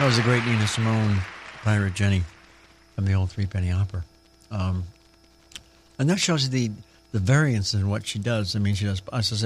That was a great Nina Simone, Pirate Jenny, from the old Threepenny Opera. And that shows you the variance in what she does. I mean, she does, as I said,